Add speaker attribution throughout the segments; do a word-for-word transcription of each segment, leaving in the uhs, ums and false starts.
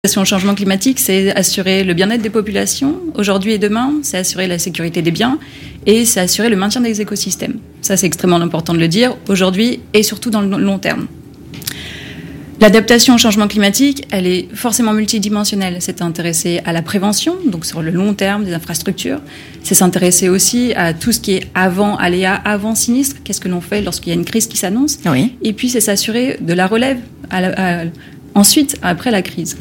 Speaker 1: L'adaptation au changement climatique, c'est assurer le bien-être des populations, aujourd'hui et demain, c'est assurer la sécurité des biens et c'est assurer le maintien des écosystèmes. Ça, c'est extrêmement important de le dire, aujourd'hui et surtout dans le long terme. L'adaptation au changement climatique, elle est forcément multidimensionnelle. C'est s'intéresser à la prévention, donc sur le long terme des infrastructures. C'est s'intéresser aussi à tout ce qui est avant aléa, avant sinistre. Qu'est-ce que l'on fait lorsqu'il y a une crise qui s'annonce ?
Speaker 2: Oui. Et
Speaker 1: puis, c'est s'assurer de la relève à la, à, ensuite, après la crise.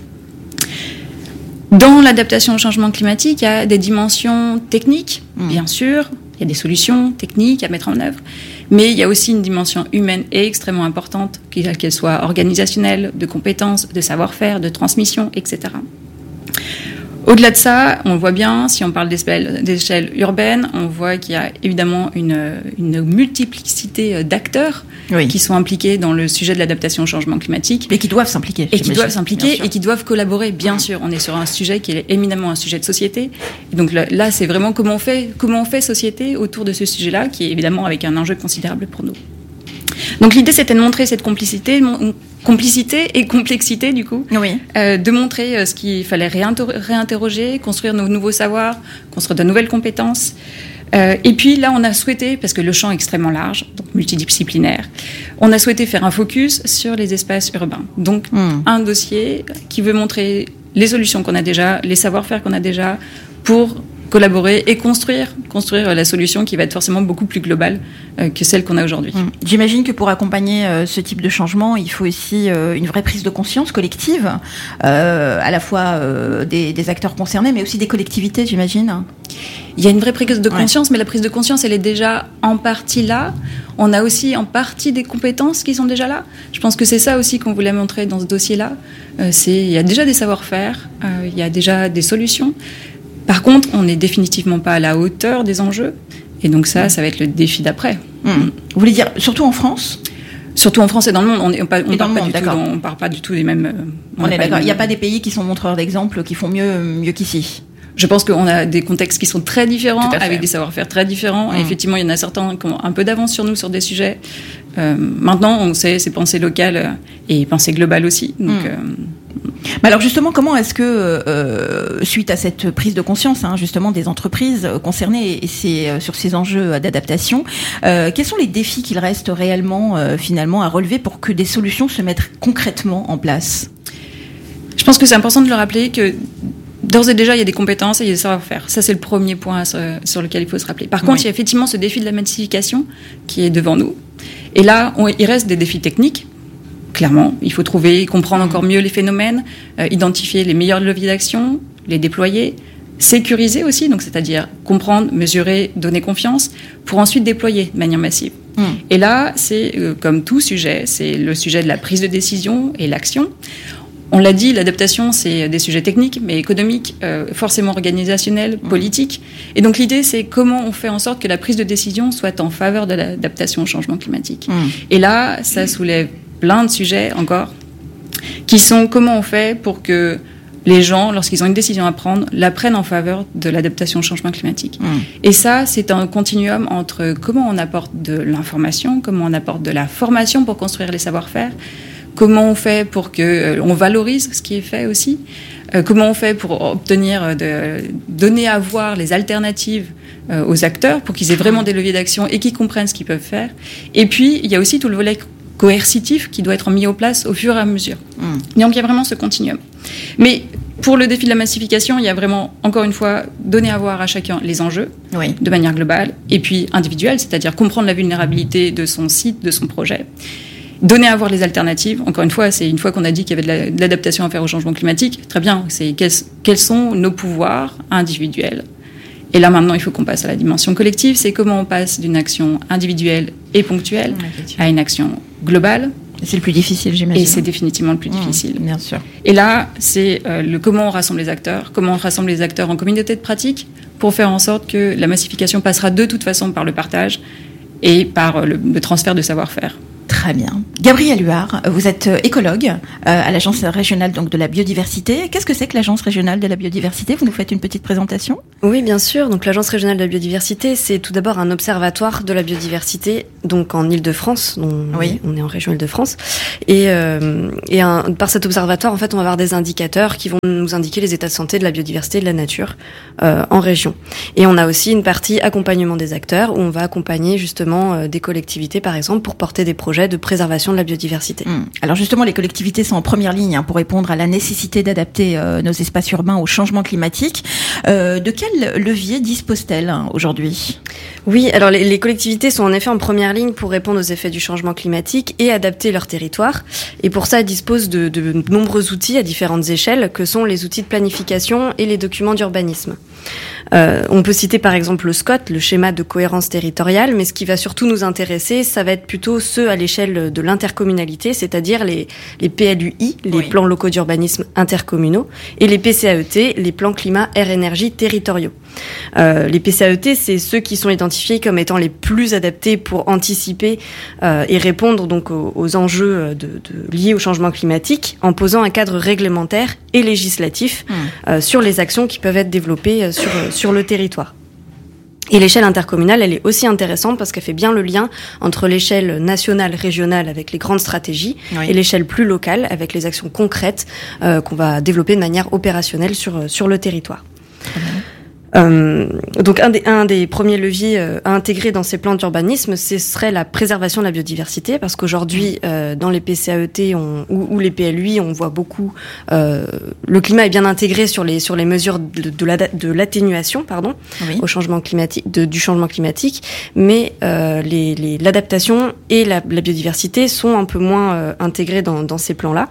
Speaker 1: Dans l'adaptation au changement climatique, il y a des dimensions techniques, mmh. bien sûr. Il y a des solutions techniques à mettre en œuvre. Mais il y a aussi une dimension humaine et extrêmement importante, qu'elle soit organisationnelle, de compétences, de savoir-faire, de transmission, et cetera. Au-delà de ça, on le voit bien, si on parle d'échelle urbaine, on voit qu'il y a évidemment une, une multiplicité d'acteurs oui. qui sont impliqués dans le sujet de l'adaptation au changement climatique.
Speaker 2: Et qui doivent s'impliquer.
Speaker 1: Et qui doivent s'impliquer et qui doivent collaborer, bien sûr. On est sur un sujet qui est éminemment un sujet de société. Et donc là, là, c'est vraiment comment on fait, comment on fait société autour de ce sujet-là, qui est évidemment avec un enjeu considérable pour nous. Donc l'idée, c'était de montrer cette complicité, complicité et complexité, du coup,
Speaker 2: oui.
Speaker 1: euh, de montrer euh, ce qu'il fallait réinter- réinterroger, construire nos nouveaux savoirs, construire de nouvelles compétences. Euh, et puis là, on a souhaité, parce que le champ est extrêmement large, donc multidisciplinaire, on a souhaité faire un focus sur les espaces urbains. Donc mmh. un dossier qui veut montrer les solutions qu'on a déjà, les savoir-faire qu'on a déjà, pour collaborer et construire, construire la solution qui va être forcément beaucoup plus globale euh, que celle qu'on a aujourd'hui.
Speaker 2: Mmh. J'imagine que pour accompagner euh, ce type de changement, il faut aussi euh, une vraie prise de conscience collective, euh, à la fois euh, des, des acteurs concernés, mais aussi des collectivités, j'imagine.
Speaker 1: Il y a une vraie prise de conscience, ouais. mais la prise de conscience, elle est déjà en partie là. On a aussi en partie des compétences qui sont déjà là. Je pense que c'est ça aussi qu'on voulait montrer dans ce dossier-là. Euh, c'est, il y a déjà des savoir-faire, euh, il y a déjà des solutions. Par contre, on n'est définitivement pas à la hauteur des enjeux. Et donc ça, ça va être le défi d'après.
Speaker 2: Mmh. Vous voulez dire surtout en France ?
Speaker 1: Surtout en France et dans le monde. On ne parle pas,
Speaker 2: monde,
Speaker 1: pas, pas du tout des mêmes...
Speaker 2: On, on est d'accord. Il n'y a pas des pays qui sont montreurs d'exemple, qui font mieux, mieux qu'ici ?
Speaker 1: Je pense qu'on a des contextes qui sont très différents, avec des savoir-faire très différents. Mmh. Et effectivement, il y en a certains qui ont un peu d'avance sur nous sur des sujets. Euh, maintenant, on sait, c'est pensée locale et pensée globale aussi. Donc... Mmh. Euh,
Speaker 2: Mais alors justement, comment est-ce que, euh, suite à cette prise de conscience hein, justement des entreprises concernées et c'est, sur ces enjeux d'adaptation, euh, quels sont les défis qu'il reste réellement euh, finalement à relever pour que des solutions se mettent concrètement en place ?
Speaker 1: Je pense que c'est important de le rappeler que d'ores et déjà, il y a des compétences et il y a des savoir-faire. Ça, c'est le premier point sur, sur lequel il faut se rappeler. Par contre, oui. il y a effectivement ce défi de la massification qui est devant nous. Et là, on, il reste des défis techniques. Clairement, il faut trouver, comprendre encore mieux les phénomènes, euh, identifier les meilleurs leviers d'action, les déployer, sécuriser aussi, donc c'est-à-dire comprendre, mesurer, donner confiance, pour ensuite déployer de manière massive. Mmh. Et là, c'est euh, comme tout sujet, c'est le sujet de la prise de décision et l'action. On l'a dit, l'adaptation, c'est des sujets techniques, mais économiques, euh, forcément organisationnels, mmh. politiques. Et donc l'idée, c'est comment on fait en sorte que la prise de décision soit en faveur de l'adaptation au changement climatique. Mmh. Et là, ça soulève plein de sujets encore, qui sont comment on fait pour que les gens, lorsqu'ils ont une décision à prendre, la prennent en faveur de l'adaptation au changement climatique. Mmh. Et ça, c'est un continuum entre comment on apporte de l'information, comment on apporte de la formation pour construire les savoir-faire, comment on fait pour que euh, on valorise ce qui est fait aussi, euh, comment on fait pour obtenir, de, donner à voir les alternatives euh, aux acteurs pour qu'ils aient vraiment des leviers d'action et qu'ils comprennent ce qu'ils peuvent faire. Et puis, il y a aussi tout le volet coercitif qui doit être mis en place au fur et à mesure. Mmh. Donc il y a vraiment ce continuum. Mais pour le défi de la massification, il y a vraiment, encore une fois, donner à voir à chacun les enjeux oui. de manière globale et puis individuelle, c'est-à-dire comprendre la vulnérabilité de son site, de son projet. Donner à voir les alternatives. Encore une fois, c'est une fois qu'on a dit qu'il y avait de, la, de l'adaptation à faire au changement climatique, très bien, c'est quels, quels sont nos pouvoirs individuels. Et là, maintenant, il faut qu'on passe à la dimension collective. C'est comment on passe d'une action individuelle et ponctuelle à une action globale.
Speaker 2: C'est le plus difficile, j'imagine.
Speaker 1: Et c'est définitivement le plus difficile.
Speaker 2: Mmh, bien sûr.
Speaker 1: Et là, c'est euh, le comment on rassemble les acteurs, comment on rassemble les acteurs en communauté de pratique pour faire en sorte que la massification passera de toute façon par le partage et par le, le transfert de savoir-faire.
Speaker 2: Très bien. Gabrielle Huard, vous êtes écologue euh, à l'Agence régionale donc, de la biodiversité. Qu'est-ce que c'est que l'Agence régionale de la biodiversité ? Vous nous faites une petite présentation ?
Speaker 3: Oui, bien sûr. Donc, l'Agence régionale de la biodiversité, c'est tout d'abord un observatoire de la biodiversité donc en Île-de-France, on,
Speaker 2: oui.
Speaker 3: on est en région Île-de-France, et, euh, et un, par cet observatoire, en fait, on va avoir des indicateurs qui vont nous indiquer les états de santé de la biodiversité et de la nature euh, en région. Et on a aussi une partie accompagnement des acteurs, où on va accompagner justement euh, des collectivités, par exemple, pour porter des projets de préservation de la biodiversité.
Speaker 2: Mmh. Alors justement, les collectivités sont en première ligne hein, pour répondre à la nécessité d'adapter euh, nos espaces urbains au changement climatique. Euh, de quel levier disposent-elles hein, aujourd'hui ?
Speaker 3: Oui, alors les, les collectivités sont en effet en première ligne pour répondre aux effets du changement climatique et adapter leur territoire. Et pour ça, elles disposent de, de nombreux outils à différentes échelles, que sont les outils de planification et les documents d'urbanisme. Euh, on peut citer par exemple le SCOT, le schéma de cohérence territoriale, mais ce qui va surtout nous intéresser, ça va être plutôt ceux à l'échelle de l'intercommunalité, c'est-à-dire les, les P L U I, les oui. plans locaux d'urbanisme intercommunaux, et les P C A E T, les plans climat air énergie territoriaux. Euh, les P C A E T, c'est ceux qui sont identifiés comme étant les plus adaptés pour anticiper euh, et répondre donc aux, aux enjeux de, de, liés au changement climatique, en posant un cadre réglementaire et législatif mmh. euh, sur les actions qui peuvent être développées euh, sur, euh, sur le territoire. Et l'échelle intercommunale, elle est aussi intéressante parce qu'elle fait bien le lien entre l'échelle nationale, régionale avec les grandes stratégies oui. et l'échelle plus locale avec les actions concrètes euh, qu'on va développer de manière opérationnelle sur, sur le territoire. Mmh. Euh, donc un des, un des premiers leviers euh, à intégrer dans ces plans d'urbanisme, ce serait la préservation de la biodiversité, parce qu'aujourd'hui, euh, dans les P C A E T on, ou, ou les P L U I, on voit beaucoup euh, le climat est bien intégré sur les sur les mesures de, de, la, de l'atténuation, pardon, oui. au changement climatique, de, du changement climatique, mais euh, les, les, l'adaptation et la, la biodiversité sont un peu moins euh, intégrés dans, dans ces plans-là.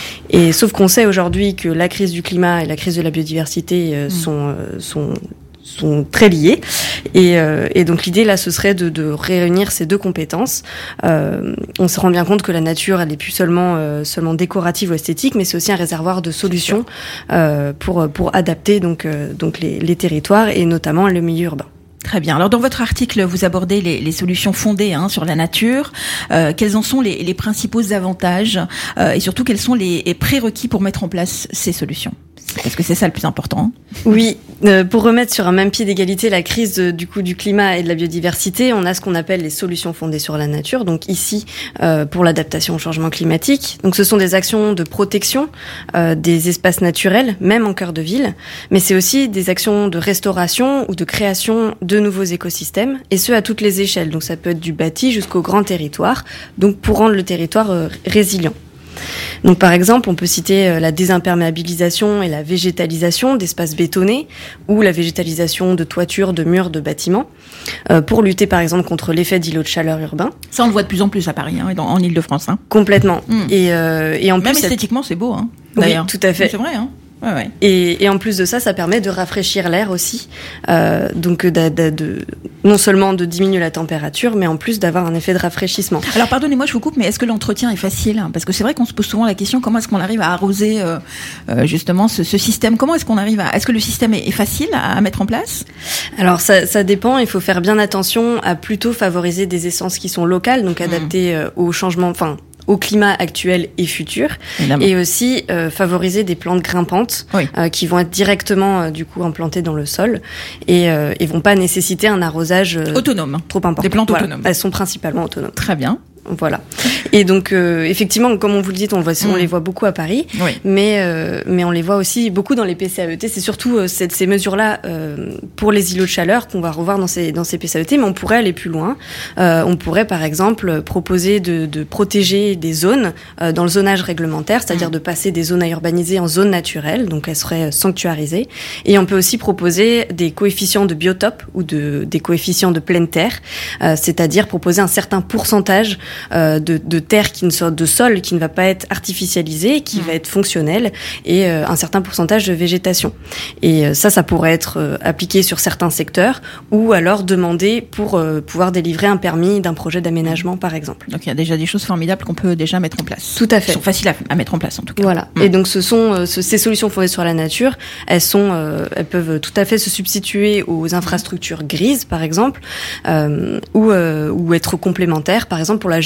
Speaker 3: Et sauf qu'on sait aujourd'hui que la crise du climat et la crise de la biodiversité euh, mmh. sont, euh, sont, sont très liées. Et, euh, et donc l'idée là, ce serait de, de réunir ces deux compétences. Euh, on se rend bien compte que la nature, elle n'est plus seulement, euh, seulement décorative ou esthétique, mais c'est aussi un réservoir de solutions euh, pour, pour adapter donc, euh, donc les, les territoires et notamment le milieu urbain.
Speaker 2: Très bien. Alors dans votre article, vous abordez les, les solutions fondées hein, sur la nature. Euh, quels en sont les, les principaux avantages euh, et surtout quels sont les, les prérequis pour mettre en place ces solutions ? Parce que c'est ça le plus important.
Speaker 3: Oui, euh, pour remettre sur un même pied d'égalité la crise de, du coup du climat et de la biodiversité, on a ce qu'on appelle les solutions fondées sur la nature. Donc ici, euh, pour l'adaptation au changement climatique. Donc ce sont des actions de protection euh, des espaces naturels, même en cœur de ville, mais c'est aussi des actions de restauration ou de création de nouveaux écosystèmes, et ce à toutes les échelles. Donc ça peut être du bâti jusqu'au grand territoire, donc pour rendre le territoire euh, résilient. Donc par exemple, on peut citer la désimperméabilisation et la végétalisation d'espaces bétonnés ou la végétalisation de toitures, de murs, de bâtiments euh, pour lutter par exemple contre l'effet d'îlots de chaleur urbain.
Speaker 2: Ça on le voit de plus en plus à Paris hein, et dans, en Île-de-France. Hein.
Speaker 3: Complètement. Mmh. Et, euh, et en
Speaker 2: Même
Speaker 3: plus,
Speaker 2: esthétiquement c'est beau. Hein,
Speaker 3: d'ailleurs. Oui, tout à fait.
Speaker 2: Oui, c'est vrai. Hein. Ouais, ouais.
Speaker 3: Et, et en plus de ça, ça permet de rafraîchir l'air aussi, euh, donc de, de, de, non seulement de diminuer la température, mais en plus d'avoir un effet de rafraîchissement.
Speaker 2: Alors pardonnez-moi, je vous coupe, mais est-ce que l'entretien est facile ? Parce que c'est vrai qu'on se pose souvent la question, comment est-ce qu'on arrive à arroser euh, euh, justement ce, ce système ? Comment est-ce qu'on arrive à... Est-ce que le système est, est facile à, à mettre en place ?
Speaker 3: Alors ça, ça dépend, il faut faire bien attention à plutôt favoriser des essences qui sont locales, donc adaptées mmh. euh, au changement... Enfin, au climat actuel et futur, évidemment. Et aussi euh, favoriser des plantes grimpantes oui. euh, qui vont être directement euh, du coup implantées dans le sol et, euh, et vont pas nécessiter un arrosage euh,
Speaker 2: autonome,
Speaker 3: trop important.
Speaker 2: Des plantes
Speaker 3: voilà.
Speaker 2: autonomes.
Speaker 3: Elles sont principalement autonomes.
Speaker 2: Très bien.
Speaker 3: Voilà. Et donc euh, effectivement, comme on vous le dit, on, le voit, on mmh. les voit beaucoup à Paris,
Speaker 2: oui.
Speaker 3: mais euh, mais on les voit aussi beaucoup dans les P C A E T. C'est surtout euh, cette, ces mesures-là euh, pour les îlots de chaleur qu'on va revoir dans ces dans ces P C A E T, mais on pourrait aller plus loin. Euh, on pourrait par exemple proposer de, de protéger des zones euh, dans le zonage réglementaire, c'est-à-dire mmh. de passer des zones à urbaniser en zones naturelles, donc elles seraient sanctuarisées. Et on peut aussi proposer des coefficients de biotope ou de des coefficients de pleine terre, euh, c'est-à-dire proposer un certain pourcentage Euh, de, de terre qui ne soit de sol qui ne va pas être artificialisé, qui mmh. va être fonctionnel et euh, un certain pourcentage de végétation. Et euh, ça, ça pourrait être euh, appliqué sur certains secteurs ou alors demandé pour euh, pouvoir délivrer un permis d'un projet d'aménagement, par exemple.
Speaker 2: Donc il y a déjà des choses formidables qu'on peut déjà mettre en place.
Speaker 3: Tout à fait.
Speaker 2: Qui sont faciles à, à mettre en place en tout cas.
Speaker 3: Voilà. Mmh. Et donc ce sont euh, ce, ces solutions fondées sur la nature, elles sont, euh, elles peuvent tout à fait se substituer aux infrastructures grises, par exemple, euh, ou euh, ou être complémentaires, par exemple pour la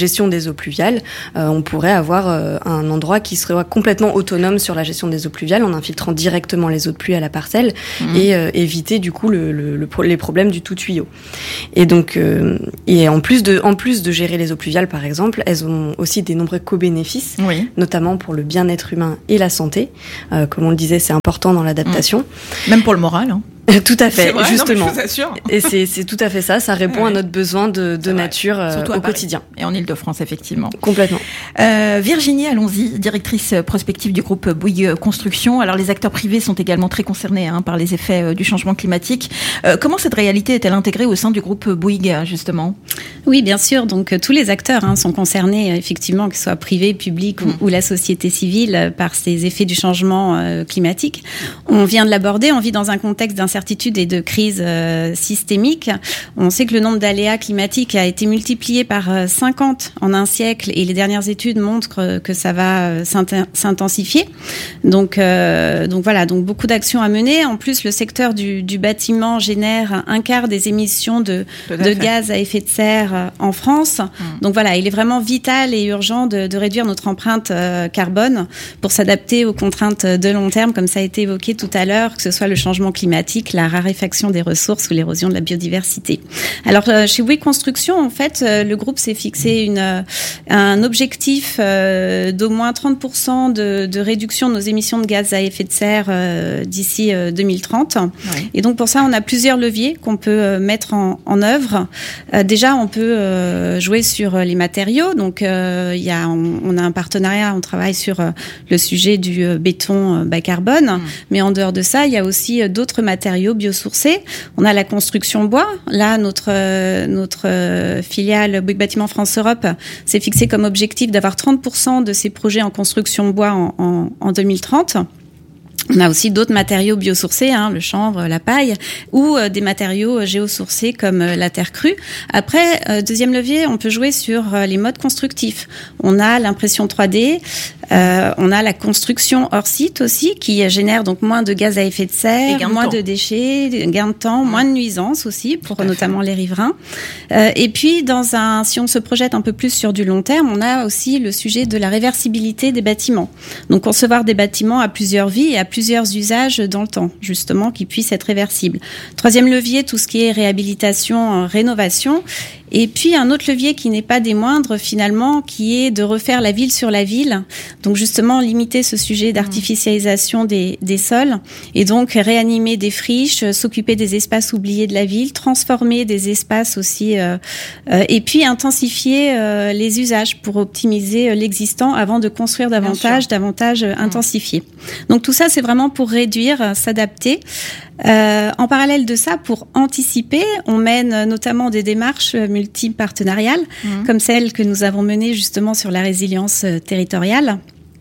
Speaker 3: gestion des eaux pluviales, euh, on pourrait avoir euh, un endroit qui serait complètement autonome sur la gestion des eaux pluviales en infiltrant directement les eaux de pluie à la parcelle mmh. et euh, éviter du coup le, le, le, les problèmes du tout tuyau. Et donc, euh, et en plus de, en plus de gérer les eaux pluviales par exemple, elles ont aussi des nombreux co-bénéfices, oui. notamment pour le bien-être humain et la santé. Euh, comme on le disait, c'est important dans l'adaptation.
Speaker 2: Mmh. Même pour le moral, hein.
Speaker 3: Tout à fait,
Speaker 2: vrai,
Speaker 3: justement.
Speaker 2: Non, mais je vous assure.
Speaker 3: Et c'est, c'est tout à fait ça. Ça répond ouais. à notre besoin de, de nature euh, au quotidien.
Speaker 2: Et en Île-de-France, effectivement.
Speaker 3: Complètement.
Speaker 2: Euh, Virginie, allons-y, directrice prospective du groupe Bouygues Construction. Alors, les acteurs privés sont également très concernés hein, par les effets euh, du changement climatique. Euh, comment cette réalité est-elle intégrée au sein du groupe Bouygues, justement ?
Speaker 4: Oui, bien sûr. Donc, euh, tous les acteurs hein, sont concernés, effectivement, que ce soit privé, public mmh. ou, ou la société civile, euh, par ces effets du changement euh, climatique. On vient de l'aborder. On vit dans un contexte d'incertitude et de crise euh, systémique. On sait que le nombre d'aléas climatiques a été multiplié par euh, cinquante en un siècle et les dernières études montrent que, que ça va euh, s'intensifier. Donc, euh, donc voilà, donc beaucoup d'actions à mener. En plus, le secteur du, du bâtiment génère un quart des émissions de, de gaz à effet de serre euh, en France. Mmh. Donc voilà, il est vraiment vital et urgent de, de réduire notre empreinte euh, carbone pour s'adapter aux contraintes de long terme, comme ça a été évoqué tout à l'heure, que ce soit le changement climatique, la raréfaction des ressources ou l'érosion de la biodiversité. Alors, euh, chez Bouygues Construction, en fait, euh, le groupe s'est fixé une, euh, un objectif euh, d'au moins trente pour cent de, de réduction de nos émissions de gaz à effet de serre euh, d'ici euh, deux mille trente. Ouais. Et donc, pour ça, on a plusieurs leviers qu'on peut euh, mettre en, en œuvre. Euh, déjà, on peut euh, jouer sur les matériaux. Donc, euh, y a, on, on a un partenariat, on travaille sur euh, le sujet du euh, béton euh, bas carbone. Mmh. Mais en dehors de ça, il y a aussi euh, d'autres matériaux biosourcés. On a la construction bois. Là, notre euh, notre euh, filiale Bouygues Bâtiment France Europe s'est fixé comme objectif d'avoir trente pour cent de ses projets en construction bois en, en, en deux mille trente. On a aussi d'autres matériaux biosourcés, hein, le chanvre, la paille, ou euh, des matériaux géosourcés comme euh, la terre crue. Après, euh, deuxième levier, on peut jouer sur euh, les modes constructifs. On a l'impression trois D, euh, on a la construction hors site aussi, qui génère donc moins de gaz à effet de serre, moins de, de déchets, gain de temps, mmh. moins de nuisances aussi, pour notamment les riverains. Euh, et puis, dans un, si on se projette un peu plus sur du long terme, on a aussi le sujet de la réversibilité des bâtiments. Donc, concevoir des bâtiments à plusieurs vies et à plusieurs usages dans le temps, justement, qui puissent être réversibles. Troisième levier, tout ce qui est réhabilitation, rénovation. Et puis, un autre levier qui n'est pas des moindres, finalement, qui est de refaire la ville sur la ville. Donc, justement, limiter ce sujet d'artificialisation des, des sols et donc réanimer des friches, s'occuper des espaces oubliés de la ville, transformer des espaces aussi euh, euh, et puis intensifier euh, les usages pour optimiser l'existant avant de construire davantage, davantage euh, intensifier. Donc, tout ça, c'est vraiment pour réduire, euh, s'adapter. Euh, en parallèle de ça, pour anticiper, on mène notamment des démarches multipartenariales, mmh. comme celle que nous avons menée justement sur la résilience territoriale.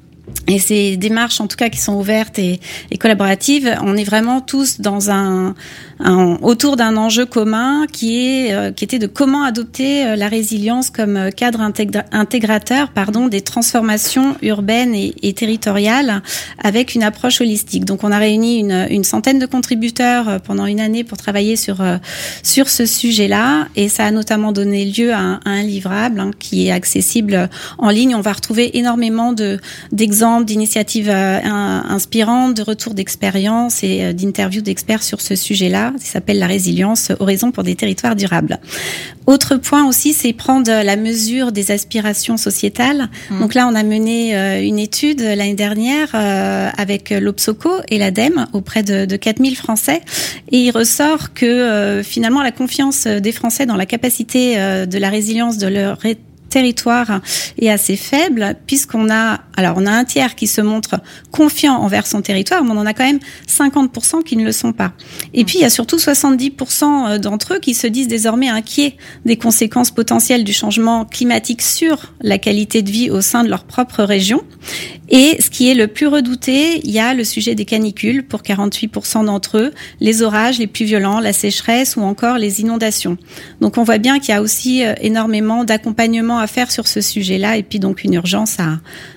Speaker 4: Et ces démarches, en tout cas, qui sont ouvertes et, et collaboratives, on est vraiment tous dans un, un autour d'un enjeu commun qui est euh, qui était de comment adopter euh, la résilience comme cadre intégra- intégrateur, pardon, des transformations urbaines et, et territoriales avec une approche holistique. Donc, on a réuni une, une centaine de contributeurs pendant une année pour travailler sur euh, sur ce sujet-là, et ça a notamment donné lieu à un, à un livrable hein, qui est accessible en ligne. On va retrouver énormément de d'exemples d'initiatives euh, inspirantes, de retours d'expérience et euh, d'interviews d'experts sur ce sujet-là. Ça s'appelle la résilience, horizon pour des territoires durables. Autre point aussi, c'est prendre la mesure des aspirations sociétales. Mmh. Donc là, on a mené euh, une étude l'année dernière euh, avec l'Obsoco et l'ADEME auprès de, de quatre mille Français, et il ressort que euh, finalement la confiance des Français dans la capacité euh, de la résilience de leur territoire est assez faible, puisqu'on a, alors on a un tiers qui se montre confiant envers son territoire, mais on en a quand même cinquante pour cent qui ne le sont pas. Et puis il y a surtout soixante-dix pour cent d'entre eux qui se disent désormais inquiets des conséquences potentielles du changement climatique sur la qualité de vie au sein de leur propre région. Et ce qui est le plus redouté, il y a le sujet des canicules pour quarante-huit pour cent d'entre eux, les orages les plus violents, la sécheresse ou encore les inondations. Donc on voit bien qu'il y a aussi énormément d'accompagnement à faire sur ce sujet-là, et puis donc une urgence à,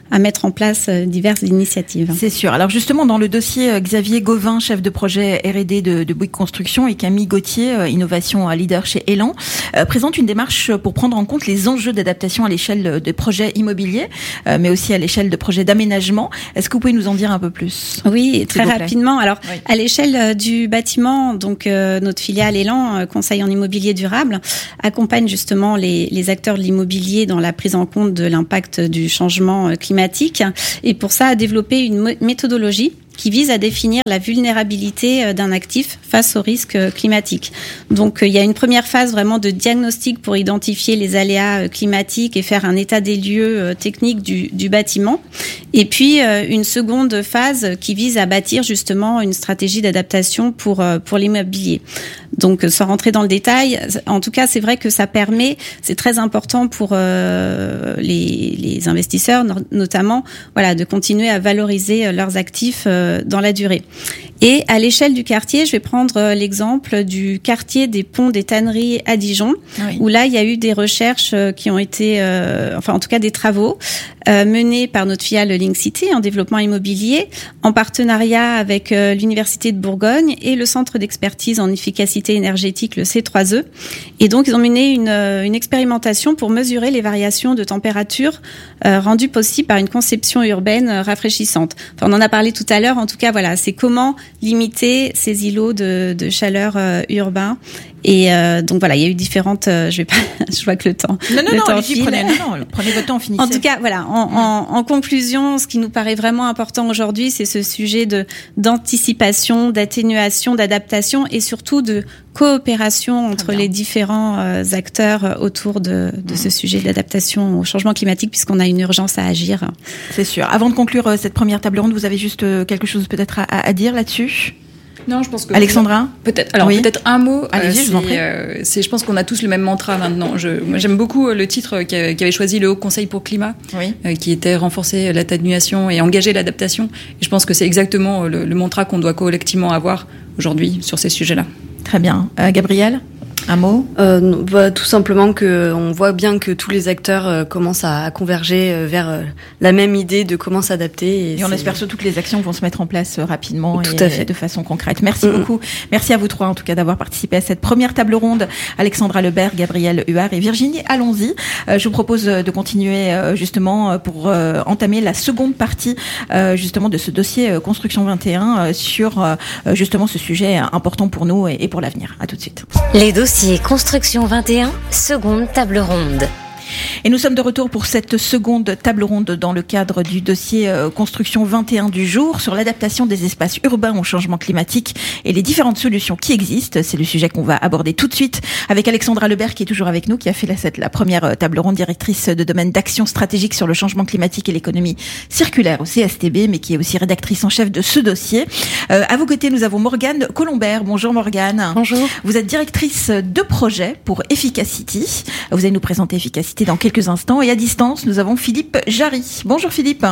Speaker 4: à mettre en place diverses initiatives.
Speaker 2: C'est sûr. Alors justement, dans le dossier, Xavier Gauvin, chef de projet R et D de, de Bouygues Construction, et Camille Gauthier, innovation leader chez Elan, euh, présente une démarche pour prendre en compte les enjeux d'adaptation à l'échelle des projets immobiliers, euh, mais aussi à l'échelle de projets d'aménagement. Est-ce que vous pouvez nous en dire un peu plus ?
Speaker 4: Oui, très rapidement. Alors,
Speaker 2: oui.
Speaker 4: à l'échelle du bâtiment, donc euh, notre filiale Elan, euh, Conseil en immobilier durable, accompagne justement les, les acteurs de l'immobilier dans la prise en compte de l'impact du changement climatique, et pour ça a développé une méthodologie qui vise à définir la vulnérabilité d'un actif face aux risques climatiques. Donc, il y a une première phase vraiment de diagnostic pour identifier les aléas climatiques et faire un état des lieux techniques du, du bâtiment. Et puis, une seconde phase qui vise à bâtir justement une stratégie d'adaptation pour, pour l'immobilier. Donc, sans rentrer dans le détail, en tout cas, c'est vrai que ça permet, c'est très important pour euh, les, les investisseurs, notamment, voilà, de continuer à valoriser leurs actifs euh, dans la durée. Et à l'échelle du quartier, je vais prendre l'exemple du quartier des Ponts des Tanneries à Dijon, oui. où là, il y a eu des recherches qui ont été, euh, enfin, en tout cas, des travaux euh, menés par notre filiale Link City en développement immobilier, en partenariat avec euh, l'Université de Bourgogne et le Centre d'expertise en efficacité énergétique, le C trois E. Et donc, ils ont mené une, une expérimentation pour mesurer les variations de température euh, rendues possibles par une conception urbaine rafraîchissante. Enfin, on en a parlé tout à l'heure. En tout cas, voilà, c'est comment limiter ces îlots de, de chaleur euh, urbains. Et euh, donc voilà, il y a eu différentes. Euh, je vais pas. Je vois que le temps.
Speaker 2: Non, non,
Speaker 4: le
Speaker 2: non,
Speaker 4: temps
Speaker 2: allez-y, prenez, non, non, prenez votre temps, finissez.
Speaker 4: En tout cas, voilà. En, ouais. en, en conclusion, ce qui nous paraît vraiment important aujourd'hui, c'est ce sujet de d'anticipation, d'atténuation, d'adaptation et surtout de coopération entre les différents euh, acteurs autour de, de mmh. ce sujet d'adaptation au changement climatique, puisqu'on a une urgence à agir.
Speaker 2: C'est sûr. Avant de conclure euh, cette première table ronde, vous avez juste euh, quelque chose peut-être à, à dire là-dessus ?
Speaker 1: Non, je pense que
Speaker 2: Alexandra,
Speaker 1: peut-être. Alors
Speaker 2: oui.
Speaker 1: peut-être un mot.
Speaker 2: Allez-y,
Speaker 1: euh,
Speaker 2: je vous en prie.
Speaker 1: Euh, c'est, je pense qu'on a tous le même mantra maintenant. Je, moi, j'aime beaucoup le titre qu'avait choisi le Haut Conseil pour le climat,
Speaker 2: oui.
Speaker 1: euh, qui était renforcer l'atténuation et engager l'adaptation. Et je pense que c'est exactement le, le mantra qu'on doit collectivement avoir aujourd'hui sur ces sujets-là.
Speaker 2: Très bien, euh, Gabrielle. Un mot
Speaker 3: euh, non, bah, tout simplement que on voit bien que tous les acteurs euh, commencent à, à converger euh, vers euh, la même idée de comment s'adapter.
Speaker 2: Et, et on espère surtout que les actions vont se mettre en place euh, rapidement
Speaker 3: tout
Speaker 2: et
Speaker 3: à fait.
Speaker 2: de façon concrète. Merci
Speaker 3: mmh.
Speaker 2: beaucoup. Merci à vous trois en tout cas d'avoir participé à cette première table ronde. Alexandra Lebert, Gabrielle Huard et Virginie Allons-y. Euh, je vous propose de continuer euh, justement pour euh, entamer la seconde partie euh, justement de ce dossier euh, Construction vingt et un euh, sur euh, justement ce sujet important pour nous et, et pour l'avenir. À tout de suite.
Speaker 5: Les dossiers Construction vingt et un, seconde table ronde.
Speaker 2: Et nous sommes de retour pour cette seconde table ronde dans le cadre du dossier euh, Construction vingt et un du jour sur l'adaptation des espaces urbains au changement climatique et les différentes solutions qui existent. C'est le sujet qu'on va aborder tout de suite avec Alexandra Lebert qui est toujours avec nous, qui a fait la, cette, la première table ronde, directrice de domaine d'action stratégique sur le changement climatique et l'économie circulaire au C S T B, mais qui est aussi rédactrice en chef de ce dossier. Euh, à vos côtés, nous avons Morgane Colombert. Bonjour Morgane.
Speaker 3: Bonjour.
Speaker 2: Vous êtes directrice de projet pour Efficacity. Vous allez nous présenter Efficacity dans quelques instants. Et à distance, nous avons Philippe Jarry. Bonjour Philippe.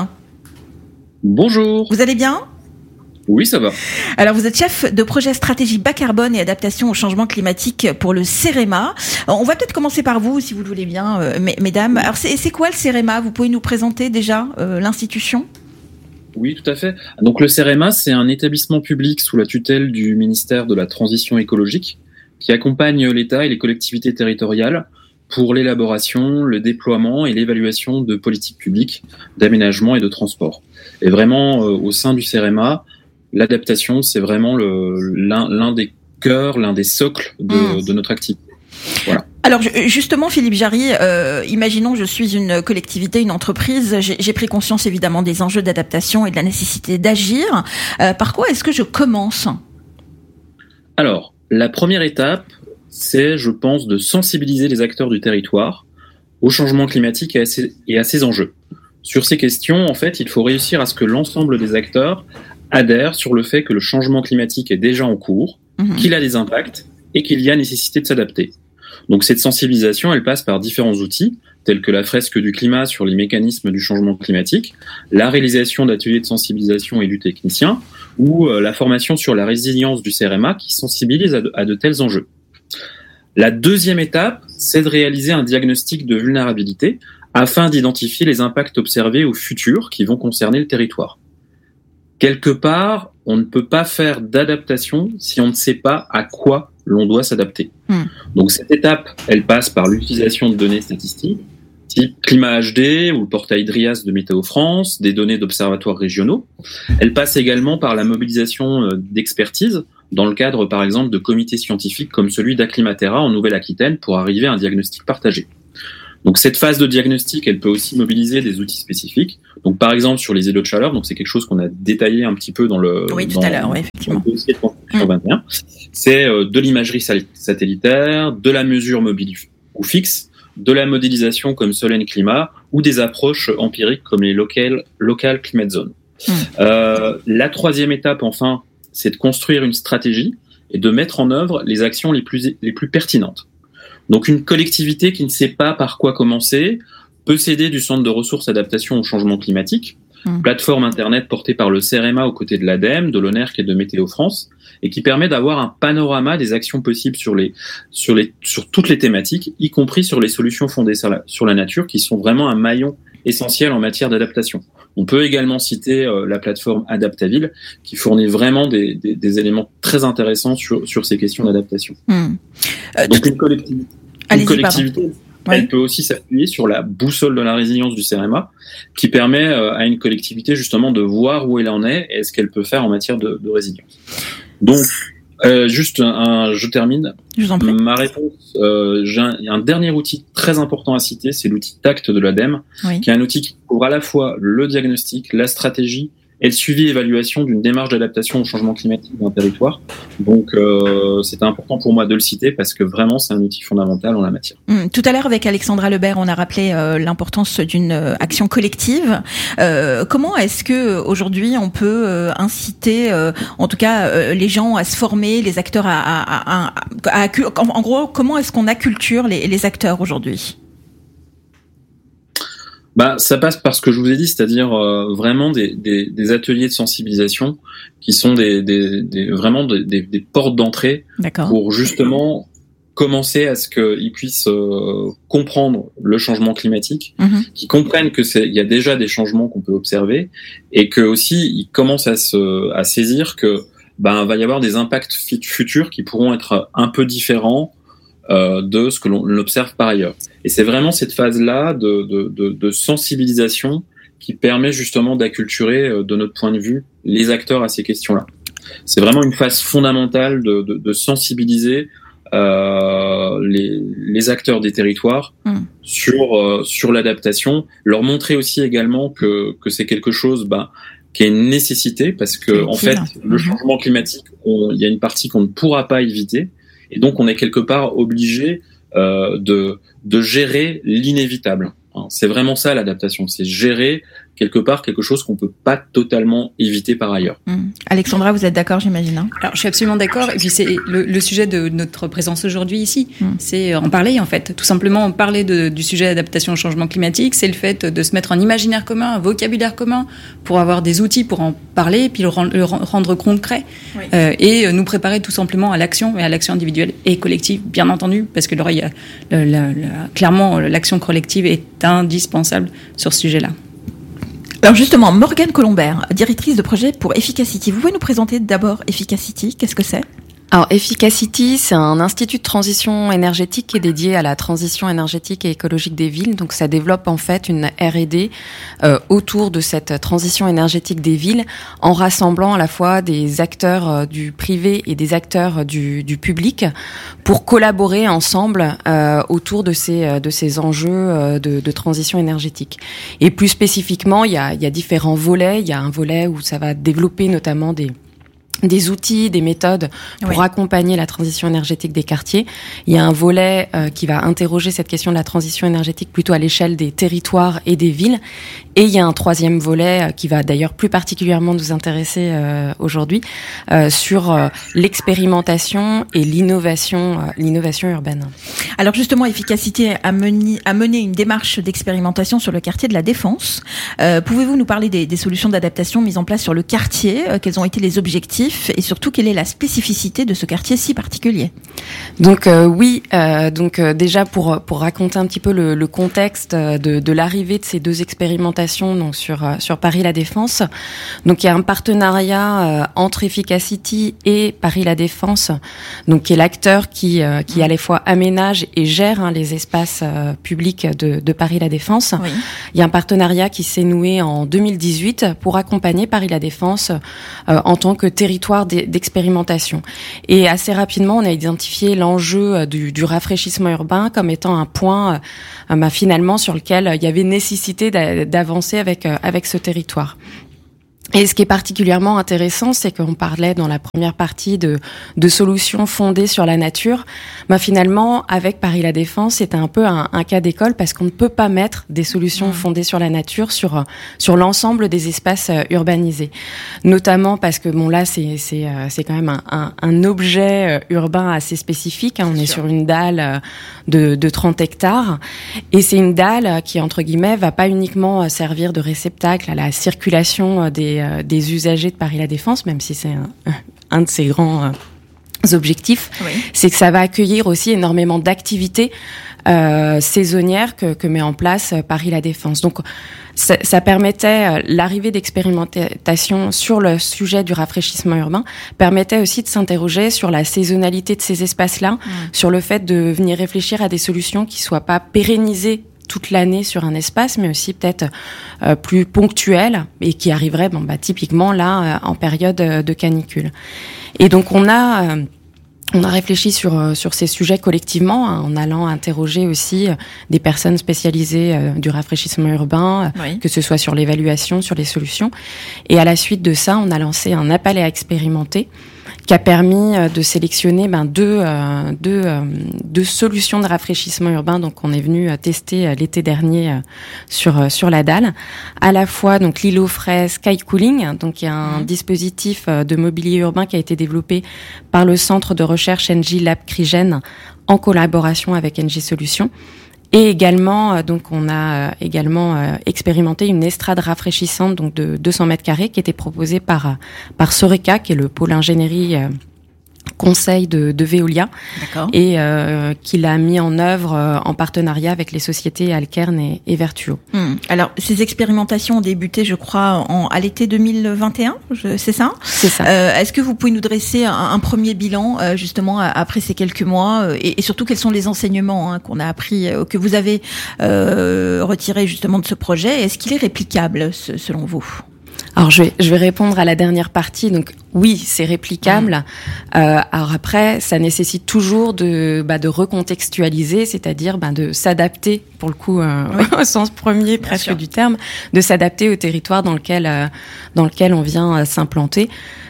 Speaker 6: Bonjour.
Speaker 2: Vous allez bien ?
Speaker 6: Oui, ça va.
Speaker 2: Alors, vous êtes chef de projet stratégie bas carbone et adaptation au changement climatique pour le CEREMA. On va peut-être commencer par vous, si vous le voulez bien, euh, mesdames. Alors, c'est, c'est quoi le CEREMA ? Vous pouvez nous présenter déjà euh, l'institution ?
Speaker 6: Oui, tout à fait. Donc, le CEREMA, c'est un établissement public sous la tutelle du ministère de la Transition écologique qui accompagne l'État et les collectivités territoriales pour l'élaboration, le déploiement et l'évaluation de politiques publiques d'aménagement et de transport. Et vraiment, euh, au sein du CEREMA, l'adaptation, c'est vraiment le, l'un, l'un des cœurs, l'un des socles de, mmh. de notre activité. Voilà.
Speaker 2: Alors justement, Philippe Jarry, euh, imaginons je suis une collectivité, une entreprise, j'ai, j'ai pris conscience évidemment des enjeux d'adaptation et de la nécessité d'agir. Euh, par quoi est-ce que je commence ?
Speaker 6: Alors, la première étape, c'est, je pense, de sensibiliser les acteurs du territoire au changement climatique et à ses, et à ses enjeux. Sur ces questions, en fait, il faut réussir à ce que l'ensemble des acteurs adhèrent sur le fait que le changement climatique est déjà en cours, mmh. qu'il a des impacts et qu'il y a nécessité de s'adapter. Donc cette sensibilisation, elle passe par différents outils, tels que la fresque du climat sur les mécanismes du changement climatique, la réalisation d'ateliers de sensibilisation élus techniciens, ou euh, la formation sur la résilience du CEREMA qui sensibilise à de, à de tels enjeux. La deuxième étape, c'est de réaliser un diagnostic de vulnérabilité afin d'identifier les impacts observés au futur qui vont concerner le territoire. Quelque part, on ne peut pas faire d'adaptation si on ne sait pas à quoi l'on doit s'adapter. Mmh. Donc cette étape, elle passe par l'utilisation de données statistiques, type Climat H D ou le portail DRIAS de Météo France, des données d'observatoires régionaux. Elle passe également par la mobilisation d'expertise, dans le cadre par exemple de comités scientifiques comme celui d'Acclimatera en Nouvelle-Aquitaine pour arriver à un diagnostic partagé. Donc cette phase de diagnostic, elle peut aussi mobiliser des outils spécifiques. Donc par exemple sur les îlots de chaleur, donc c'est quelque chose qu'on a détaillé un petit peu dans le,
Speaker 2: oui, tout
Speaker 6: dans,
Speaker 2: à l'heure, oui, effectivement.
Speaker 6: Dans le dossier de construction vingt et un. C'est euh, de l'imagerie satellitaire, de la mesure mobile ou fixe, de la modélisation comme Solène Climat ou des approches empiriques comme les local, local climate zone. Mmh. Euh, la troisième étape, enfin, c'est de construire une stratégie et de mettre en œuvre les actions les plus, les plus pertinentes. Donc une collectivité qui ne sait pas par quoi commencer peut s'aider du Centre de ressources adaptation au changement climatique, mmh. plateforme internet portée par le C R M A aux côtés de l'A D E M, de l'O N E R C et de Météo France, et qui permet d'avoir un panorama des actions possibles sur les, sur les, sur toutes les thématiques, y compris sur les solutions fondées sur la, sur la nature, qui sont vraiment un maillon essentiel en matière d'adaptation. On peut également citer euh, la plateforme Adaptaville, qui fournit vraiment des, des, des éléments très intéressants sur, sur ces questions d'adaptation. Mmh. Euh, Donc une collectivité, une collectivité elle oui. peut aussi s'appuyer sur la boussole de la résilience du C R M A, qui permet euh, à une collectivité justement de voir où elle en est et ce qu'elle peut faire en matière de, de résilience. Donc, euh, juste un, un, je termine.
Speaker 2: Je vous en prie.
Speaker 6: Ma réponse, euh, j'ai un, un dernier outil très important à citer, c'est l'outil TACT de l'A D E M, oui. qui est un outil qui couvre à la fois le diagnostic, la stratégie et le suivi et évaluation d'une démarche d'adaptation au changement climatique d'un territoire. Donc, euh, c'était important pour moi de le citer parce que vraiment, c'est un outil fondamental en la matière.
Speaker 2: Mmh. Tout à l'heure, avec Alexandra Lebert, on a rappelé euh, l'importance d'une euh, action collective. Euh, comment est-ce que aujourd'hui on peut euh, inciter, euh, en tout cas, euh, les gens à se former, les acteurs à, à, à, à, à en, en gros, comment est-ce qu'on acculture les, les acteurs aujourd'hui ?
Speaker 6: Bah, ça passe par ce que je vous ai dit, c'est-à-dire euh, vraiment des, des, des ateliers de sensibilisation qui sont des, des, des vraiment des, des, des portes d'entrée D'accord. pour justement commencer à ce qu'ils puissent euh, comprendre le changement climatique, mm-hmm. qu'ils comprennent que c'est il y a déjà des changements qu'on peut observer et que aussi ils commencent à se à saisir que ben va y avoir des impacts futurs qui pourront être un peu différents euh, de ce que l'on observe par ailleurs. Et c'est vraiment cette phase-là de, de, de, de sensibilisation qui permet justement d'acculturer, euh, de notre point de vue, les acteurs à ces questions-là. C'est vraiment une phase fondamentale de, de, de sensibiliser euh, les, les acteurs des territoires mmh. sur, euh, sur l'adaptation, leur montrer aussi également que, que c'est quelque chose bah, qui est une nécessité, parce que en fait, le changement climatique, il y a une partie qu'on ne pourra pas éviter, et donc on est quelque part obligé euh, de, de gérer l'inévitable. C'est vraiment ça l'adaptation, c'est gérer quelque part quelque chose qu'on peut pas totalement éviter par ailleurs.
Speaker 2: Mmh. Alexandra, vous êtes d'accord, j'imagine hein
Speaker 1: Alors, je suis absolument d'accord. Et puis c'est le, le sujet de notre présence aujourd'hui ici, mmh. c'est en parler en fait. Tout simplement, en parler de, du sujet d'adaptation au changement climatique, c'est le fait de se mettre un imaginaire commun, un vocabulaire commun, pour avoir des outils pour en parler, et puis le rendre, le rendre concret, oui. euh, et nous préparer tout simplement à l'action, et à l'action individuelle et collective, bien entendu, parce que là, il y a, la, la, la, clairement, l'action collective est indispensable sur ce sujet-là.
Speaker 2: Alors justement, Morgane Colombert, directrice de projet pour Efficacity. Vous pouvez nous présenter d'abord Efficacity, qu'est-ce que c'est ?
Speaker 7: Alors Efficacity, c'est un institut de transition énergétique qui est dédié à la transition énergétique et écologique des villes. Donc ça développe en fait une R et D euh, autour de cette transition énergétique des villes, en rassemblant à la fois des acteurs euh, du privé et des acteurs du, du public pour collaborer ensemble euh, autour de ces de ces enjeux euh, de, de transition énergétique. Et plus spécifiquement, il y a il y a différents volets. Il y a un volet où ça va développer notamment des des outils, des méthodes pour oui. accompagner la transition énergétique des quartiers. Il y a un volet euh, qui va interroger cette question de la transition énergétique plutôt à l'échelle des territoires et des villes. Et il y a un troisième volet euh, qui va d'ailleurs plus particulièrement nous intéresser euh, aujourd'hui euh, sur euh, l'expérimentation et l'innovation, euh, l'innovation urbaine.
Speaker 2: Alors justement, Efficacity a mené, a mené une démarche d'expérimentation sur le quartier de la Défense. Euh, pouvez-vous nous parler des, des solutions d'adaptation mises en place sur le quartier ? euh, Quels ont été les objectifs ? dispositif et surtout quelle est la spécificité de ce quartier si particulier?
Speaker 7: Donc euh, oui, euh, donc euh, déjà pour pour raconter un petit peu le, le contexte de, de l'arrivée de ces deux expérimentations donc sur euh, sur Paris La Défense. Donc il y a un partenariat euh, entre Efficacity et Paris La Défense, donc qui est l'acteur qui euh, qui à la fois aménage et gère hein, les espaces euh, publics de, de Paris La Défense. Oui. Il y a un partenariat qui s'est noué en deux mille dix-huit pour accompagner Paris La Défense euh, en tant que territoire d'expérimentation. Et assez rapidement, on a identifié l'enjeu du, du rafraîchissement urbain comme étant un point euh, bah, finalement sur lequel il y avait nécessité d'avancer avec euh, avec ce territoire. Et ce qui est particulièrement intéressant, c'est qu'on parlait dans la première partie de, de solutions fondées sur la nature. Ben finalement, avec Paris La Défense, c'était un peu un, un cas d'école parce qu'on ne peut pas mettre des solutions fondées sur la nature sur sur l'ensemble des espaces urbanisés. Notamment parce que bon là, c'est c'est c'est quand même un, un, un objet urbain assez spécifique. Hein. On est sur une dalle de, de trente hectares et c'est une dalle qui entre guillemets va pas uniquement servir de réceptacle à la circulation des des usagers de Paris La Défense, même si c'est un, un de ses grands euh, objectifs, oui. C'est que ça va accueillir aussi énormément d'activités euh, saisonnières que, que met en place Paris La Défense. Donc, ça, ça permettait, l'arrivée d'expérimentation sur le sujet du rafraîchissement urbain permettait aussi de s'interroger sur la saisonnalité de ces espaces-là, mmh. sur le fait de venir réfléchir à des solutions qui soient pas pérennisées toute l'année sur un espace, mais aussi peut-être euh, plus ponctuel et qui arriverait, bon bah typiquement là euh, en période de canicule. Et donc on a euh, on a réfléchi sur euh, sur ces sujets collectivement hein, en allant interroger aussi euh, des personnes spécialisées euh, du rafraîchissement urbain, oui. que ce soit sur l'évaluation, sur les solutions. Et à la suite de ça, on a lancé un appel à expérimenter qui a permis de sélectionner ben, deux, euh, deux, euh, deux solutions de rafraîchissement urbain. Donc, on est venu tester l'été dernier euh, sur sur la dalle. À la fois donc l'îlot frais Sky Cooling, donc il y a un mmh. dispositif de mobilier urbain qui a été développé par le centre de recherche Engie Lab Crigène en collaboration avec Engie Solutions. Et également, donc on a également euh, expérimenté une estrade rafraîchissante donc de deux cents mètres carrés qui était proposée par par Soreca, qui est le pôle ingénierie euh, conseil de, de Veolia, D'accord. et euh, qu'il a mis en œuvre euh, en partenariat avec les sociétés Alkern et, et Vertuo.
Speaker 2: Hum. Alors, ces expérimentations ont débuté, je crois, en, à l'été deux mille vingt et un, je, c'est ça ?
Speaker 7: C'est ça.
Speaker 2: Euh, est-ce que vous pouvez nous dresser un, un premier bilan, euh, justement, après ces quelques mois, euh, et, et surtout, quels sont les enseignements hein, qu'on a appris, euh, que vous avez euh, retirés, justement, de ce projet ? Est-ce qu'il est réplicable, ce, selon vous ?
Speaker 7: Alors je vais je vais répondre à la dernière partie. Donc oui, c'est réplicable. Mmh. Euh, alors après, ça nécessite toujours de bah de recontextualiser, c'est-à-dire bah de s'adapter pour le coup euh, oui. au sens premier Bien presque sûr. Du terme, de s'adapter au territoire dans lequel euh, dans lequel on vient euh, s'implanter.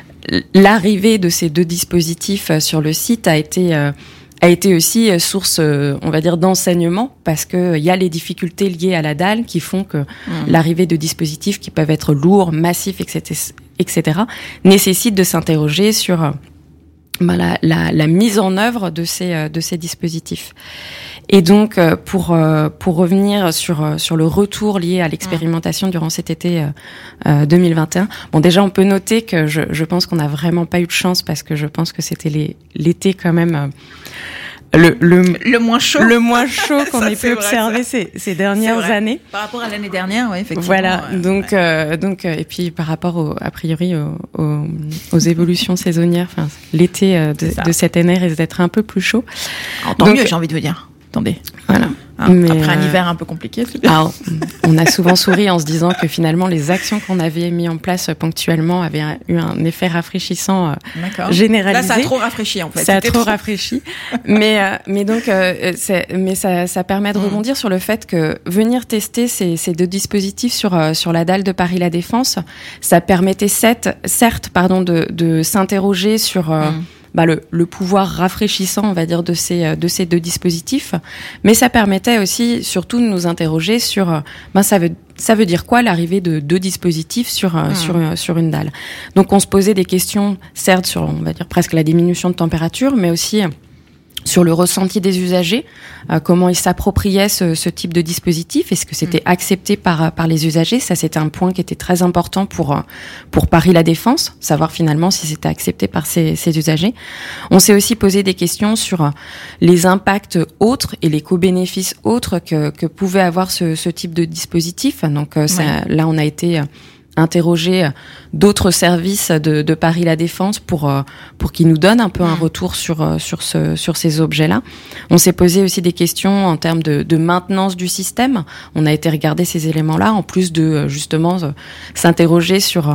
Speaker 7: L'arrivée de ces deux dispositifs euh, sur le site a été euh, a été aussi source, on va dire, d'enseignement, parce que il y a les difficultés liées à la dalle qui font que mmh. l'arrivée de dispositifs qui peuvent être lourds, massifs, et cetera, nécessite de s'interroger sur bah, la, la, la mise en œuvre de ces, de ces dispositifs. Et donc, pour pour revenir sur sur le retour lié à l'expérimentation durant cet été euh, deux mille vingt et un, bon déjà on peut noter que je je pense qu'on n'a vraiment pas eu de chance parce que je pense que c'était les l'été quand même. Euh, Le, le,
Speaker 2: le moins chaud,
Speaker 7: le moins chaud qu'on ait pu observer ces, ces dernières années.
Speaker 2: Par rapport à l'année dernière, oui, effectivement.
Speaker 7: Voilà.
Speaker 2: Ouais,
Speaker 7: donc,
Speaker 2: ouais.
Speaker 7: Euh, donc, et puis par rapport au, a priori aux, aux, aux évolutions saisonnières, enfin, l'été de, de cette année risque d'être un peu plus chaud.
Speaker 2: Alors, tant donc, mieux, j'ai envie de vous dire. Attendez.
Speaker 7: Voilà.
Speaker 2: Hein, Mais après un hiver un peu compliqué. C'est bien.
Speaker 7: Alors, on a souvent souri en se disant que finalement les actions qu'on avait mis en place ponctuellement avaient eu un effet rafraîchissant euh, généralisé.
Speaker 2: Là, ça a trop rafraîchi en fait.
Speaker 7: Ça a trop, trop rafraîchi. mais euh, mais donc, euh, c'est, mais ça ça permet de rebondir mmh. sur le fait que venir tester ces, ces deux dispositifs sur euh, sur la dalle de Paris La Défense, ça permettait certes, certes pardon de de s'interroger sur euh, mmh. Bah le, le pouvoir rafraîchissant, on va dire, de ces de ces deux dispositifs, mais ça permettait aussi, surtout, de nous interroger sur, ben ça veut ça veut dire quoi l'arrivée de deux dispositifs sur mmh. sur sur une dalle. Donc on se posait des questions, certes sur, on va dire presque la diminution de température, mais aussi sur le ressenti des usagers, euh, comment ils s'appropriaient ce, ce type de dispositif, est-ce que c'était accepté par par les usagers. Ça, c'était un point qui était très important pour pour Paris La Défense, savoir finalement si c'était accepté par ces, ces usagers. On s'est aussi posé des questions sur les impacts autres et les co-bénéfices autres que que pouvait avoir ce, ce type de dispositif. Donc euh, ça, ouais. Là, on a été interroger d'autres services de, de Paris La Défense pour pour qu'ils nous donnent un peu un retour sur sur ce sur ces objets-là. On s'est posé aussi des questions en termes de, de maintenance du système. On a été regarder ces éléments-là en plus de justement s'interroger sur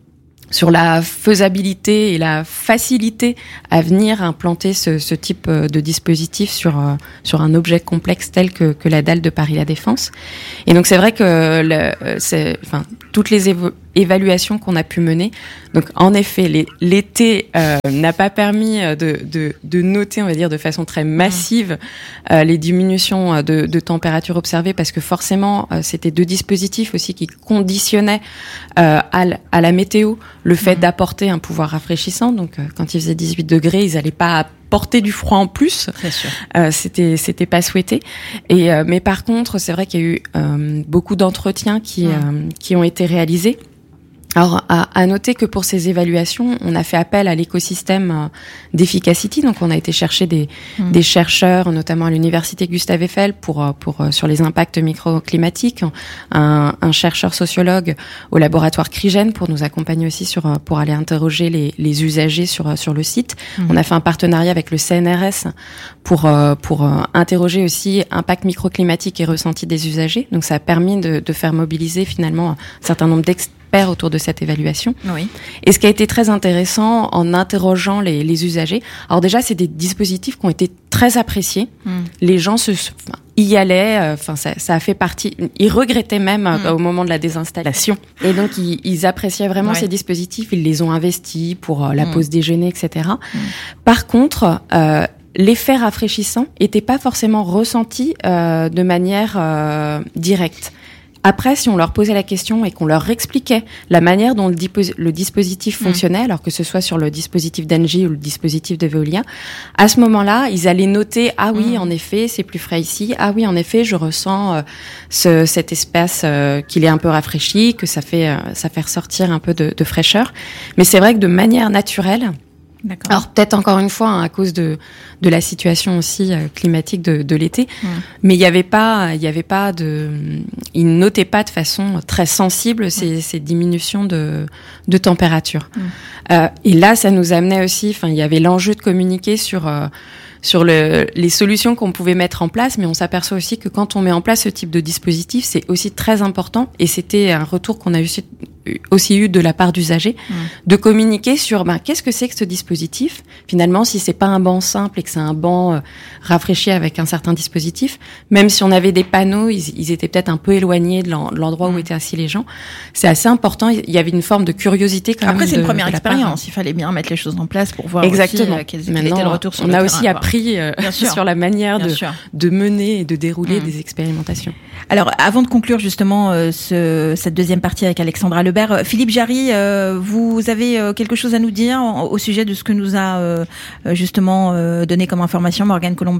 Speaker 7: sur la faisabilité et la facilité à venir implanter ce, ce type de dispositif sur sur un objet complexe tel que, que la dalle de Paris La Défense. Et donc c'est vrai que le, c'est, enfin, toutes les évo- évaluations qu'on a pu mener, donc en effet les, l'été euh, n'a pas permis de, de, de noter, on va dire, de façon très massive euh, les diminutions de, de température observées, parce que forcément euh, c'était deux dispositifs aussi qui conditionnaient euh, à, l- à la météo le fait mmh. d'apporter un pouvoir rafraîchissant. Donc euh, quand il faisait dix-huit degrés, ils n'allaient pas porter du froid en plus.
Speaker 2: C'est sûr.
Speaker 7: Euh, c'était c'était pas souhaité. Et euh, mais par contre, c'est vrai qu'il y a eu euh, beaucoup d'entretiens qui mmh. euh, qui ont été réalisés. Alors, à, à noter que pour ces évaluations, on a fait appel à l'écosystème d'Efficacity. Donc, on a été chercher des, mmh. des chercheurs, notamment à l'université Gustave Eiffel, pour, pour sur les impacts microclimatiques. Un, un chercheur sociologue au laboratoire Crigen pour nous accompagner aussi sur pour aller interroger les, les usagers sur sur le site. Mmh. On a fait un partenariat avec le C N R S pour pour interroger aussi impact microclimatique et ressenti des usagers. Donc, ça a permis de, de faire mobiliser finalement un certain nombre d'experts autour de cette évaluation.
Speaker 2: Oui.
Speaker 7: Et ce qui a été très intéressant en interrogeant les, les usagers, alors déjà c'est des dispositifs qui ont été très appréciés. Mm. Les gens se, enfin, y allaient, enfin ça, ça a fait partie. Ils regrettaient même mm. euh, au moment de la désinstallation. Et donc ils, ils appréciaient vraiment ouais. ces dispositifs. Ils les ont investis pour euh, la mm. pause déjeuner, et cetera. Mm. Par contre, euh, l'effet rafraîchissant était pas forcément ressenti euh, de manière euh, directe. Après, si on leur posait la question et qu'on leur expliquait la manière dont le, dipos- le dispositif fonctionnait, mmh. alors que ce soit sur le dispositif d'Engie ou le dispositif de Veolia, à ce moment-là, ils allaient noter « Ah oui, mmh. en effet, c'est plus frais ici. Ah oui, en effet, je ressens euh, ce, cet espace euh, qu'il est un peu rafraîchi, que ça fait, euh, ça fait ressortir un peu de, de fraîcheur. » Mais c'est vrai que de manière naturelle,
Speaker 2: D'accord.
Speaker 7: alors peut-être encore une fois hein, à cause de de la situation aussi euh, climatique de, de l'été, mmh. mais il y avait pas il y avait pas de ils notaient pas de façon très sensible ces, mmh. ces diminutions de de température. Mmh. Euh, et là, ça nous amenait aussi, enfin il y avait l'enjeu de communiquer sur euh, sur le, les solutions qu'on pouvait mettre en place, mais on s'aperçoit aussi que quand on met en place ce type de dispositif, c'est aussi très important, et c'était un retour qu'on a eu aussi eu de la part d'usagers, mmh. de communiquer sur ben, qu'est-ce que c'est que ce dispositif. Finalement, si c'est pas un banc simple et que c'est un banc euh, rafraîchi avec un certain dispositif, même si on avait des panneaux, ils, ils étaient peut-être un peu éloignés de, l'en, de l'endroit mmh. où étaient assis les gens. C'est assez important. Il y avait une forme de curiosité quand
Speaker 2: Après,
Speaker 7: même.
Speaker 2: Après, c'est
Speaker 7: de,
Speaker 2: une première
Speaker 7: de
Speaker 2: expérience. Il fallait bien mettre les choses en place pour voir
Speaker 7: Exactement.
Speaker 2: aussi euh, quels étaient le retour sur
Speaker 7: on
Speaker 2: le
Speaker 7: a
Speaker 2: terrain,
Speaker 7: aussi
Speaker 2: quoi.
Speaker 7: appris euh, sur la manière de, de mener et de dérouler mmh. des expérimentations.
Speaker 2: Alors, avant de conclure justement euh, ce, cette deuxième partie avec Alexandra Lebert, euh, Philippe Jarry, euh, vous avez euh, quelque chose à nous dire au, au sujet de ce que nous a euh, justement euh, donné comme information Morgane Colombert ?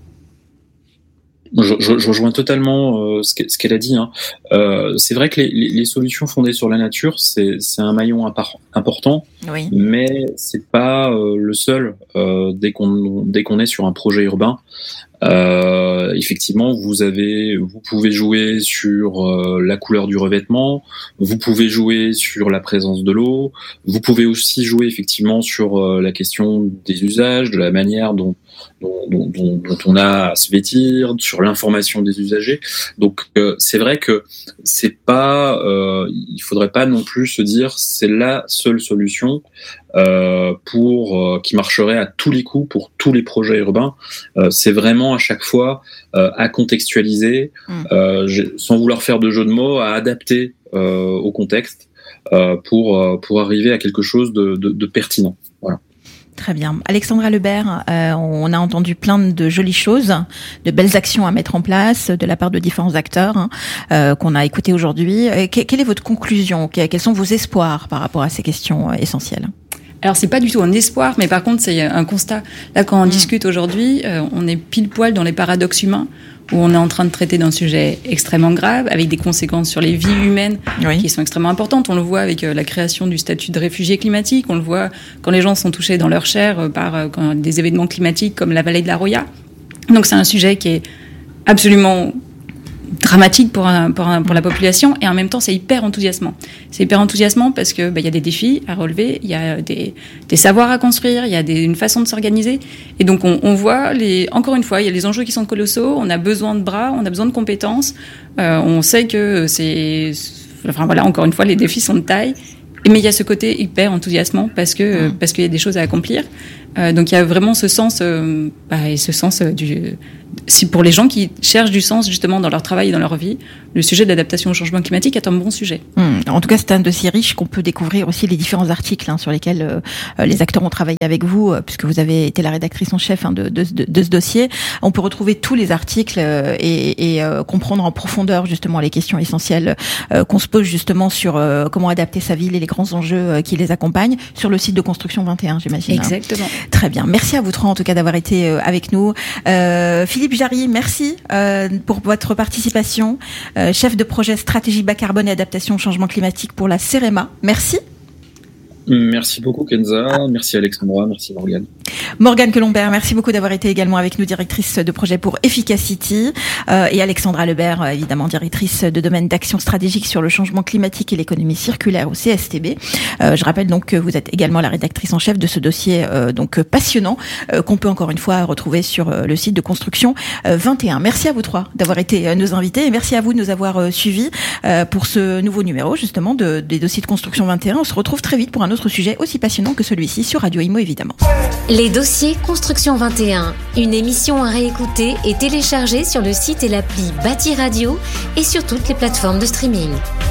Speaker 6: Je, je, je rejoins totalement euh, ce, qu'elle, ce qu'elle a dit. Hein. Euh, c'est vrai que les, les, les solutions fondées sur la nature, c'est, c'est un maillon impar- important,
Speaker 2: oui.
Speaker 6: mais c'est pas euh, le seul. Euh, dès qu'on dès qu'on est sur un projet urbain, euh, effectivement, vous avez, vous pouvez jouer sur euh, la couleur du revêtement, vous pouvez jouer sur la présence de l'eau, vous pouvez aussi jouer effectivement sur euh, la question des usages, de la manière dont Dont, dont, dont on a à se vêtir, sur l'information des usagers. Donc euh, c'est vrai que c'est pas, euh, il faudrait pas non plus se dire c'est la seule solution euh, pour euh, qui marcherait à tous les coups pour tous les projets urbains. Euh, c'est vraiment à chaque fois euh, à contextualiser, mmh. euh, sans vouloir faire de jeu de mots, à adapter euh, au contexte euh, pour pour arriver à quelque chose de, de, de pertinent. Voilà.
Speaker 2: Très bien. Alexandra Lebert, euh, on a entendu plein de jolies choses, de belles actions à mettre en place de la part de différents acteurs hein, euh, qu'on a écoutés aujourd'hui. Que, quelle est votre conclusion ? Quels sont vos espoirs par rapport à ces questions essentielles ?
Speaker 1: Alors c'est pas du tout un espoir, mais par contre c'est un constat. Là, quand on mmh. discute aujourd'hui, euh, on est pile poil dans les paradoxes humains, où on est en train de traiter d'un sujet extrêmement grave, avec des conséquences sur les vies humaines oui. qui sont extrêmement importantes. On le voit avec euh, la création du statut de réfugié climatique, on le voit quand les gens sont touchés dans leur chair euh, par euh, quand, des événements climatiques comme la vallée de la Roya. Donc c'est un sujet qui est absolument dramatique pour, un, pour, un, pour la population, et en même temps c'est hyper enthousiasmant. C'est hyper enthousiasmant parce que bah, y a des défis à relever, il y a des, des savoirs à construire, il y a des, une façon de s'organiser, et donc on, on voit, les, encore une fois, il y a les enjeux qui sont colossaux, on a besoin de bras, on a besoin de compétences, euh, on sait que c'est... Enfin voilà, encore une fois, les défis sont de taille, mais il y a ce côté hyper enthousiasmant parce que, mmh. parce qu'il y a des choses à accomplir. Euh, donc il y a vraiment ce sens, euh, bah, et ce sens euh, du, si pour les gens qui cherchent du sens justement dans leur travail et dans leur vie, le sujet de l'adaptation au changement climatique est un bon sujet.
Speaker 2: Mmh. En tout cas, c'est un dossier riche qu'on peut découvrir aussi les différents articles hein, sur lesquels euh, les acteurs ont travaillé avec vous, euh, puisque vous avez été la rédactrice en chef hein, de, de, de, de ce dossier. On peut retrouver tous les articles euh, et, et euh, comprendre en profondeur justement les questions essentielles euh, qu'on se pose justement sur euh, comment adapter sa ville et les grands enjeux euh, qui les accompagnent sur le site de Construction vingt et un, j'imagine.
Speaker 1: Exactement.
Speaker 2: Hein. Très bien. Merci à vous trois en tout cas d'avoir été euh, avec nous. Euh, Philippe Jarry, merci euh, pour votre participation. Euh, chef de projet stratégie bas carbone et adaptation au changement climatique pour la CEREMA. Merci.
Speaker 6: Merci beaucoup Kenza, ah. merci Alexandra, merci Morgane.
Speaker 2: Morgane Colombert, merci beaucoup d'avoir été également avec nous, directrice de projet pour Efficacity, euh, et Alexandra Lebert, évidemment directrice de domaine d'action stratégique sur le changement climatique et l'économie circulaire au C S T B. Euh, je rappelle donc que vous êtes également la rédactrice en chef de ce dossier euh, donc passionnant euh, qu'on peut encore une fois retrouver sur euh, le site de Construction euh, vingt et un. Merci à vous trois d'avoir été euh, nos invités et merci à vous de nous avoir euh, suivis euh, pour ce nouveau numéro justement de, des dossiers de Construction vingt et un. On se retrouve très vite pour un autre sujet aussi passionnant que celui-ci sur Radio Imo évidemment.
Speaker 5: Les dossiers Construction vingt et un, une émission à réécouter et télécharger sur le site et l'appli Bâti Radio et sur toutes les plateformes de streaming.